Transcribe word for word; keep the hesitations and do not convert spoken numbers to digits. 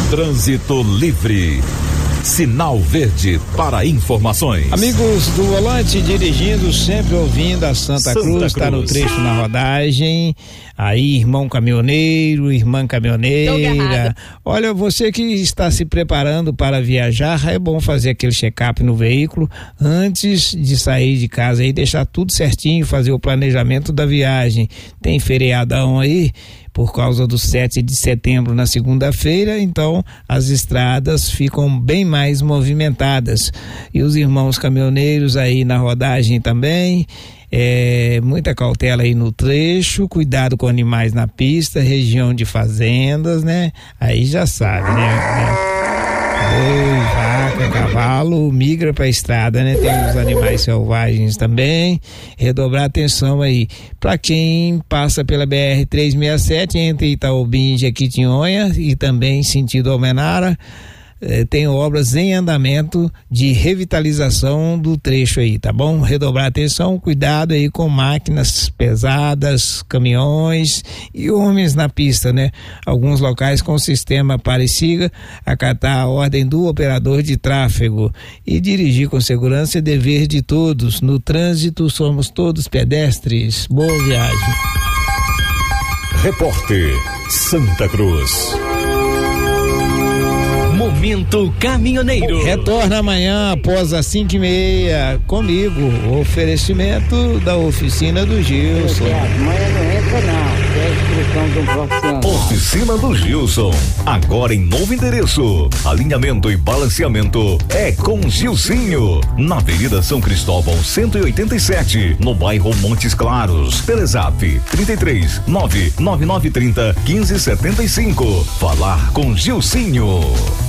Trânsito livre. Sinal verde para informações. Amigos do volante, dirigindo, sempre ouvindo a Santa, Santa Cruz, está no trecho na rodagem. Aí, irmão caminhoneiro, irmã caminhoneira. Olha, você que está se preparando para viajar, é bom fazer aquele check-up no veículo antes de sair de casa e deixar tudo certinho, fazer o planejamento da viagem. Tem feriadão aí por causa do sete de setembro na segunda-feira, então as estradas ficam bem mais movimentadas. E os irmãos caminhoneiros aí na rodagem também, é, muita cautela aí no trecho, cuidado com animais na pista, região de fazendas, né? Aí já sabe, né? Boi, vaca, cavalo, migra para a estrada, né? Tem os animais selvagens também. Redobrar atenção aí. Para quem passa pela B R trezentos e sessenta e sete entre Itaobim e Jequitinhonha e também sentido Almenara, eh, tem obras em andamento de revitalização do trecho aí, tá bom? Redobrar atenção, cuidado aí com máquinas pesadas, caminhões e homens na pista, né? Alguns locais com sistema pare e siga, acatar a ordem do operador de tráfego e dirigir com segurança é dever de todos. No trânsito somos todos pedestres. Boa viagem. Repórter Santa Cruz. Momento Caminhoneiro. Retorna amanhã após as cinco e meia comigo. Oferecimento da oficina do Gilson. Amanhã não entra não. É inscrição de um profissional. Oficina do Gilson. Agora em novo endereço. Alinhamento e balanceamento é com Gilcinho. Na Avenida São Cristóvão cento e oitenta e sete, no bairro Montes Claros. Telezap trinta e três, nove nove nove trinta, quinze setenta e cinco. Falar com Gilcinho.